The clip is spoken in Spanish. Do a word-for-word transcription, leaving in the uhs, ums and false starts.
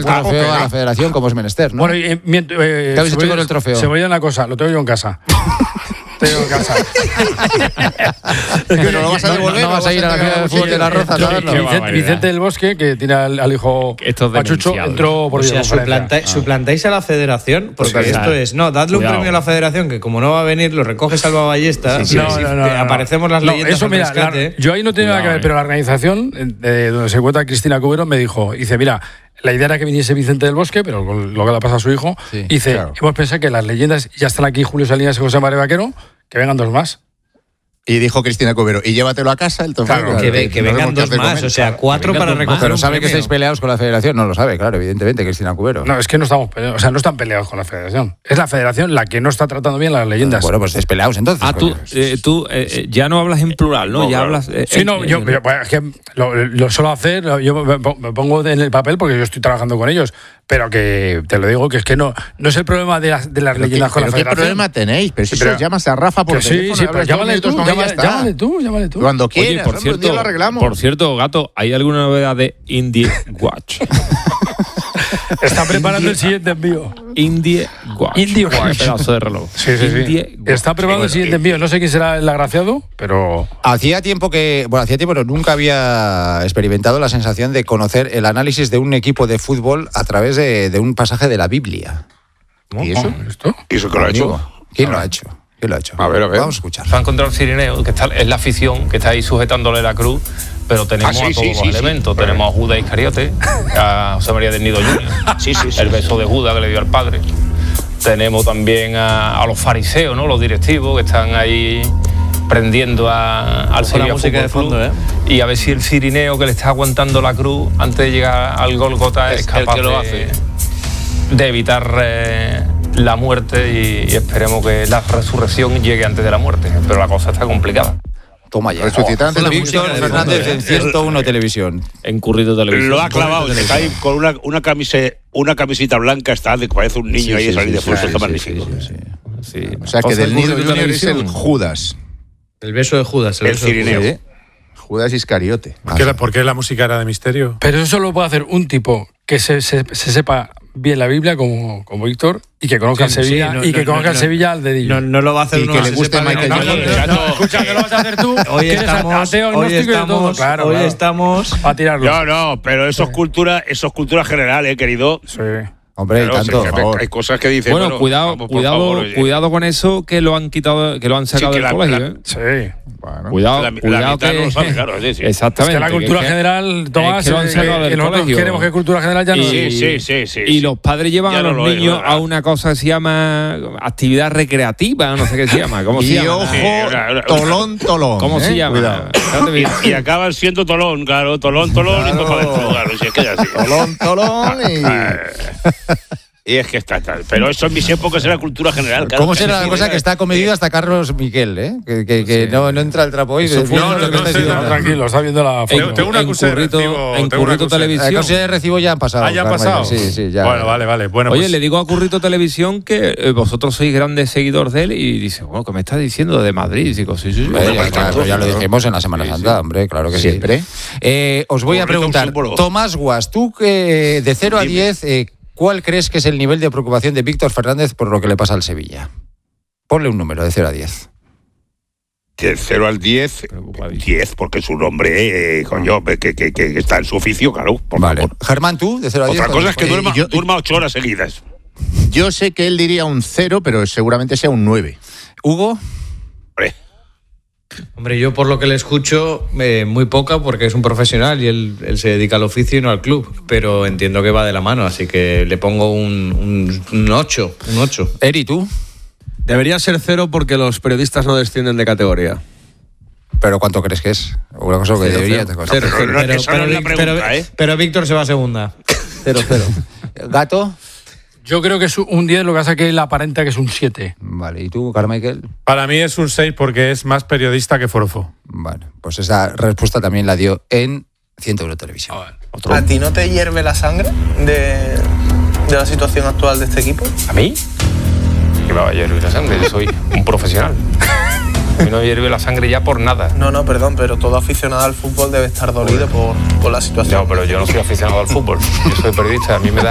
el trofeo a la federación como es menester, ¿no? Bueno, y, y, eh, ¿qué habéis hecho con el trofeo? Se me olvida una cosa, lo tengo yo en casa. Tengo en casa. Pero lo vas a devolver, no, no vas a ir a la Feria del Fútbol de las Rozas a verlo. Vicente, Vicente del Bosque, que tiene al, al hijo Pachucho, entró por o sea, suplanta, ah. suplantáis a la federación, porque pues esto es, no, dadle Cuidado. un premio a la federación, que como no va a venir, lo recoge Salva Ballesta, sí, sí, no, sí, no, no, no, aparecemos las no, leyendas eso, mira, la, yo ahí no tengo nada que ver, eh. pero la organización, eh, donde se encuentra Cristina Cubero, me dijo, dice, mira, la idea era que viniese Vicente del Bosque, pero con lo que le pasa a su hijo, sí, dice, claro. hemos pensado que las leyendas ya están aquí, Julio Salinas y José María Vaquero, que vengan dos más. Y dijo Cristina Cubero, y llévatelo a casa el trofeo. Claro, que, ve, que no vengan dos más, o sea, cuatro para recoger. Pero sabe que estáis peleados con la federación, no lo sabe, claro, evidentemente, Cristina Cubero. No, es que no estamos peleados, o sea, no están peleados con la federación. Es la federación la que no está tratando bien las leyendas. Bueno, pues estáis peleados entonces. Ah, tú, eh, tú eh, ya no hablas en plural, ¿no? no ya claro. hablas. Eh, sí, no, yo, yo es que lo, lo suelo hacer, yo me pongo en el papel porque yo estoy trabajando con ellos. Pero que te lo digo, que es que no no es el problema de las, de las leyendas que, con la federación. ¿Qué problema tenéis? Pero si pero, llamas a Rafa por teléfono. Sí, sí, pero llámale tú, llámale, llámale tú, llámale tú. Cuando quieras, Oye, por hombre, cierto, un día lo arreglamos. Por cierto, Gato, ¿hay alguna novedad de Indie Watch? Está preparando el siguiente envío. Indie Watch. Indie Watch. Pedazo de reloj. Sí, sí, sí. Está preparando el siguiente envío. No sé quién será el agraciado, pero... Hacía tiempo que... Bueno, hacía tiempo, pero nunca había experimentado la sensación de conocer el análisis de un equipo de fútbol a través de, de un pasaje de la Biblia. ¿Y eso? ¿Esto? ¿Y eso que lo ha hecho? ¿Quién lo ha hecho? ¿Quién lo ha hecho? A ver, a ver. Vamos a escuchar. Se ha encontrado el cirineo, que está, es la afición que está ahí sujetándole la cruz, pero tenemos ah, sí, a todos sí, los sí, elementos. Sí. Tenemos a Judas Iscariote, a José María del Nido junior, sí, sí, sí, el beso de Judas que le dio al padre. Tenemos también a, a los fariseos, ¿no? Los directivos que están ahí prendiendo a, al Sevilla música de fondo, Club, ¿eh? Y a ver si el cirineo que le está aguantando la cruz antes de llegar al Gólgota es, es capaz que lo hace. De, de evitar eh, la muerte y, y esperemos que la resurrección llegue antes de la muerte. Pero la cosa está complicada. Toma ya. Resucitante oh, Víctor Fernández en ciento uno Televisión. En Currito Televisión. Lo ha clavado, se cae con una, una, camise, una camisita blanca, está de que parece un niño sí, ahí sí, salir sí, de fuerza, sí, está sí, magnífico. Sí, sí, sí. Sí. O sea que del Nido Junior es el Judas. El beso de Judas. El, el cirineo. Sí. Judas Iscariote. ¿Por qué, la, ¿Por qué la música era de misterio? Pero eso lo puede hacer un tipo que se, se, se sepa bien la Biblia como, como Víctor y que conozca sí, el Sevilla sí, no, y que no, conozca no, el Sevilla al dedillo. No, no lo va a hacer y uno que le guste Michael Jackson. Escucha, que lo vas a hacer tú. Hoy estamos, ateo, hoy estamos, claro, hoy claro. estamos a tirarlo. No, no, pero eso es cultura, eso es cultura general, eh, querido. Sí. Hombre, pero, tanto, sí, hay cosas que dicen. Bueno, bueno cuidado, vamos, cuidado, favor, cuidado con eso que lo han quitado, que lo han sacado sí, del la, colegio. La, ¿eh? Sí. Bueno, cuidado, la, cuidado la mitad que no lo sabe, claro, sí, sí. Exactamente. Es que la cultura que, general, Tomás, es que lo han sacado eh, del nosotros colegio. Queremos que cultura general ya no. Sí, sí, sí, sí. Y los padres llevan ya a los no niños es, a una cosa que se llama actividad recreativa, no sé qué se llama. ¿Cómo se y llama? ojo, sí, claro, tolón, tolón. ¿Cómo ¿eh? se llama? Y, y acaban siendo tolón, claro, tolón, tolón claro. Y todo dentro, claro, si es que ya así. Tolón, tolón y... Y es que está tal. Pero eso en mis épocas era cultura general. Claro, ¿Cómo será la cosa que está comedido hasta Carlos Miquel, eh? Que, que, que sí. no, no entra el trapo hoy. No, no, no, no, sé, no, tranquilo, está viendo la foto. En, tengo una cosa de recibo. En Currito Televisión. La cosa de recibo ya han pasado. Ah, ya han pasado. Sí, sí, ya. Bueno, vale, vale. Bueno, Oye, pues... le digo a Currito Televisión que eh, vosotros sois grandes seguidores de él y dice, bueno, ¿qué me estás diciendo de Madrid? Y digo, sí, sí, sí. Eh, ya, claro, ya lo dijimos en la Semana Santa, hombre, claro que siempre. Sí. Eh, os voy a preguntar, Tomás Guas, tú que de cero a diez... Eh, ¿cuál crees que es el nivel de preocupación de Víctor Fernández por lo que le pasa al Sevilla? Ponle un número de cero a diez. De cero al diez, diez, porque es un hombre, eh, coño, que, que, que, que está en su oficio, claro. Por vale. favor. Germán, ¿tú? De cero a diez. Otra cosa es que duerma, yo, duerma ocho horas seguidas. Yo sé que él diría un cero, pero seguramente sea un nueve. ¿Hugo? Hombre. Hombre, yo por lo que le escucho, eh, muy poca, porque es un profesional y él, él se dedica al oficio y no al club, pero entiendo que va de la mano, así que le pongo un, un, un ocho, un ocho. Eri, ¿tú? Debería ser cero porque los periodistas no descienden de categoría. ¿Pero cuánto crees que es? Una cosa que cero, debería... Cero, cero, cero, pero, pero, esa no es la pregunta, pero, ¿eh? Pero Víctor se va a segunda. Cero, cero. ¿Gato? Yo creo que es un diez, lo que pasa es que él aparenta que es un siete. Vale, ¿y tú, Carmichael? Para mí es un seis porque es más periodista que forofo. Vale, pues esa respuesta también la dio en ciento uno Televisión. Oh, ¿Otro? ¿A ti no te hierve la sangre de, de la situación actual de este equipo? ¿A mí? Que me va a hierver la sangre, yo soy un profesional. A mí no me hierve la sangre ya por nada. No, no, perdón, pero todo aficionado al fútbol debe estar dolido por, por la situación. No, pero yo no soy aficionado al fútbol. Yo soy periodista, a mí me da